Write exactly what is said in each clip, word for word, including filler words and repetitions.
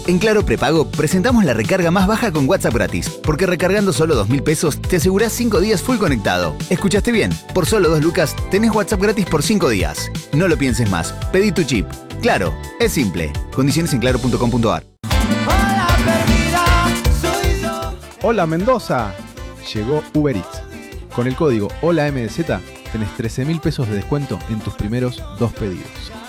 En Claro Prepago presentamos la recarga más baja con WhatsApp gratis, porque recargando solo dos mil pesos te asegurás cinco días full conectado. ¿Escuchaste bien? Por solo dos lucas tenés WhatsApp gratis por cinco días. No lo pienses más, pedí tu chip. Claro, es simple. Condiciones en claro punto com punto a r. Hola Mendoza, llegó Uber Eats. Con el código Hola M D Z tenés trece mil pesos de descuento en tus primeros dos pedidos.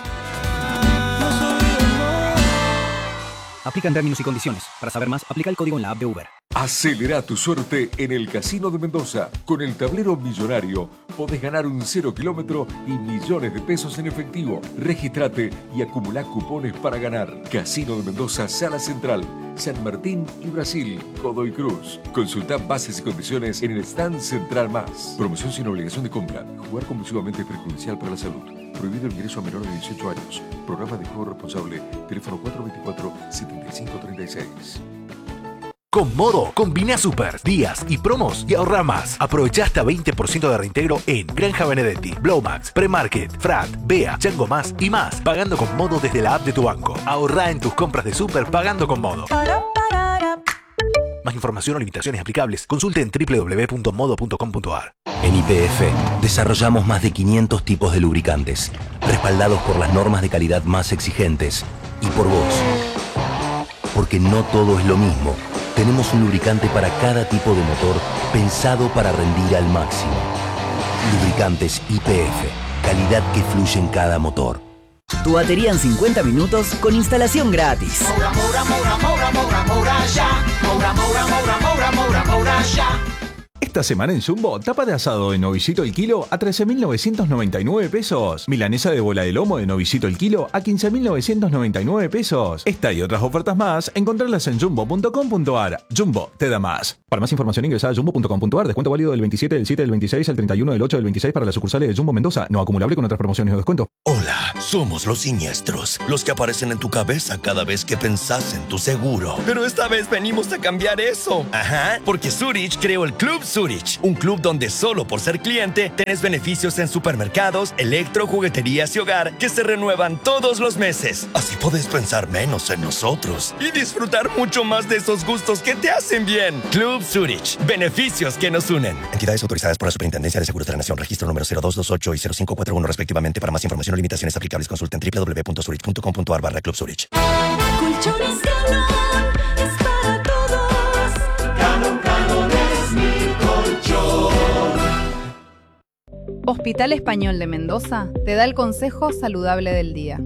Aplican términos y condiciones. Para saber más, aplica el código en la app de Uber. Acelera tu suerte en el Casino de Mendoza. Con el tablero millonario podés ganar un cero kilómetro y millones de pesos en efectivo. Regístrate y acumulá cupones para ganar. Casino de Mendoza, Sala Central, San Martín y Brasil, Godoy Cruz. Consultá bases y condiciones en el stand Central Más. Promoción sin obligación de compra. Jugar compulsivamente es perjudicial para la salud. Prohibido el ingreso a menores de dieciocho años. Programa de juego responsable. Teléfono cuatro dos cuatro, siete cinco tres seis. Con Modo, combina super, días y promos y ahorra más. Aprovecha hasta veinte por ciento de reintegro en Granja Benedetti, Blowmax, Premarket, Frat, Bea, Chango Más y más. Pagando con Modo desde la app de tu banco. Ahorra en tus compras de super pagando con Modo. Más información o limitaciones aplicables, consulte en doble u doble u doble u punto modo punto com punto a r. En Y P F desarrollamos más de quinientos tipos de lubricantes, respaldados por las normas de calidad más exigentes y por vos. Porque no todo es lo mismo. Tenemos un lubricante para cada tipo de motor pensado para rendir al máximo. Lubricantes Y P F, calidad que fluye en cada motor. Tu batería en cincuenta minutos con instalación gratis. Moura, Moura, Moura, Moura, Moura, Moura, ya. Moura, Moura, Moura, Moura, Moura, Moura, ya. Esta semana en Jumbo, tapa de asado de novicito el kilo a trece mil novecientos noventa y nueve pesos. Milanesa de bola de lomo de novicito el kilo a quince mil novecientos noventa y nueve pesos. Esta y otras ofertas más, encontrarlas en jumbo punto com punto a r. Jumbo, te da más. Para más información ingresa a jumbo punto com punto a r. Descuento válido del veintisiete, del siete, del veintiséis al treinta y uno, del ocho, del veintiséis para las sucursales de Jumbo Mendoza. No acumulable con otras promociones o descuento. Hola, somos los siniestros, los que aparecen en tu cabeza cada vez que pensás en tu seguro. Pero esta vez venimos a cambiar eso. Ajá, porque Zurich creó el Club Zurich, un club donde solo por ser cliente tenés beneficios en supermercados, electro, jugueterías y hogar que se renuevan todos los meses. Así podés pensar menos en nosotros y disfrutar mucho más de esos gustos que te hacen bien. Club Zurich, beneficios que nos unen. Entidades autorizadas por la Superintendencia de Seguros de la Nación, registro número cero dos dos ocho y cero cinco cuatro uno respectivamente. Para más información o limitaciones aplicables consulten doble u doble u doble u punto zurich punto com punto a r barra Club Zurich. Colchones Galón es para todos. Galón, Galón es mi colchón. Hospital Español de Mendoza te da el consejo saludable del día.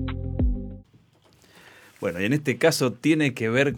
Bueno, y en este caso tiene que ver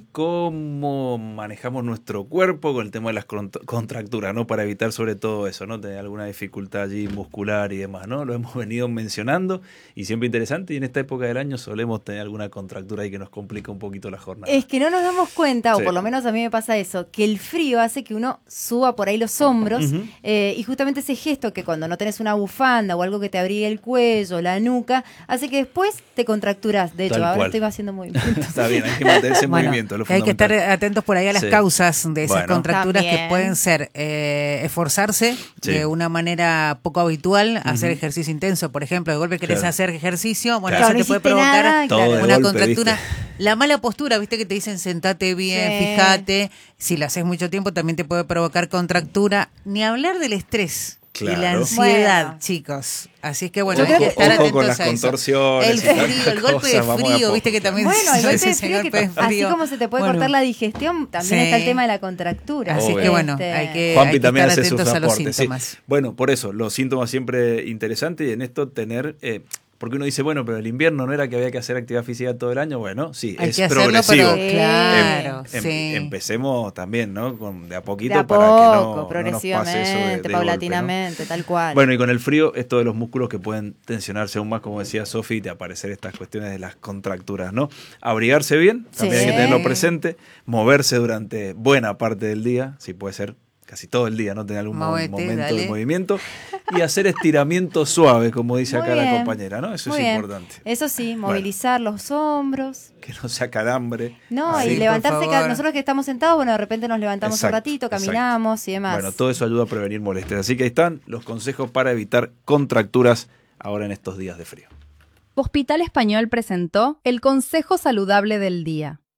cómo manejamos nuestro cuerpo con el tema de las contracturas, ¿no? Para evitar sobre todo eso, ¿no? Tener alguna dificultad allí muscular y demás, ¿no? Lo hemos venido mencionando y siempre interesante, y en esta época del año solemos tener alguna contractura ahí que nos complica un poquito la jornada. Es que no nos damos cuenta, Sí. o por lo menos a mí me pasa eso, que el frío hace que uno suba por ahí los hombros, Uh-huh. eh, y justamente ese gesto que cuando no tenés una bufanda o algo que te abrigue el cuello, la nuca, hace que después te contracturas. De hecho, Tal ahora cual. estoy haciendo muy Está bien, hay que mantenerse en Bueno, movimiento. Lo hay que estar fundamental. atentos por ahí a las Sí. causas de esas Bueno. contracturas También. que pueden ser eh, esforzarse Sí. de una manera poco habitual, hacer Ujú. ejercicio intenso, por ejemplo, de golpe querés Claro. hacer ejercicio, bueno, Claro. eso no te puede hiciste provocar nada, Todo claro. de una golpe, contractura. ¿viste? La mala postura, viste que te dicen sentate bien, Sí. fíjate, si la haces mucho tiempo también te puede provocar contractura, ni hablar del estrés. Y la Claro. ansiedad, Bueno. chicos. Así es que bueno, Ojo- hay que estar ojo atentos con las a eso. contorsiones El y tantas frío, el golpe cosas, de vamos de a frío, poco. viste que también Bueno, el golpe de ese frío, que, golpe de así frío. como se te puede Bueno, cortar la digestión, también Sí. está el tema de la contractura. Así Obvio. que bueno, Este, hay que, Juanpi hay que también estar hace sus atentos a los aportes. Sí. síntomas. Bueno, por eso, los síntomas siempre interesantes y en esto tener... Eh, porque uno dice, bueno, pero el invierno no era que había que hacer actividad física todo el año. Bueno, sí, Hay es que hacerlo, progresivo. pero claro, Em- sí. Empecemos también, ¿no? Con, de a poquito de a para poco, que no, no nos pase progresivamente, eso de, de paulatinamente, tal cual. golpe, ¿no? Bueno, y con el frío, esto de los músculos que pueden tensionarse aún más, como decía Sofi, y te aparecer estas cuestiones de las contracturas, ¿no? Abrigarse bien, también Sí. hay que tenerlo presente. Moverse durante buena parte del día, si puede ser casi todo el día, ¿no? Tener algún mo- Movete, momento dale. de movimiento. Y hacer estiramientos suaves, como dice Muy acá la bien. compañera, ¿no? Eso Muy es bien. importante. Eso sí, movilizar los hombros. Que no sea calambre. No, Así. y levantarse, por ca- favor. nosotros que estamos sentados, bueno, de repente nos levantamos Exacto, un ratito, exacto. caminamos y demás. Bueno, todo eso ayuda a prevenir molestias. Así que ahí están los consejos para evitar contracturas ahora en estos días de frío. Hospital Español presentó el consejo saludable del día.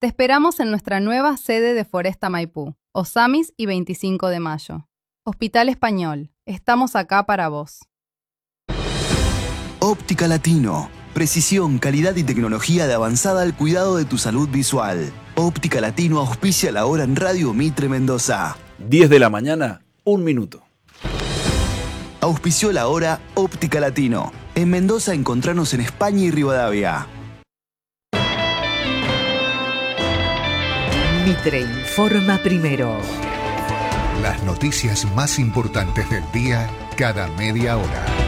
Te esperamos en nuestra nueva sede de Foresta Maipú, Osamis y veinticinco de mayo. Hospital Español, estamos acá para vos. Óptica Latino. Precisión, calidad y tecnología de avanzada al cuidado de tu salud visual. Óptica Latino auspicia la hora en Radio Mitre Mendoza. diez de la mañana, un minuto. Auspició la hora Óptica Latino. En Mendoza encontranos en España y Rivadavia. Mitre informa primero. Las noticias más importantes del día cada media hora.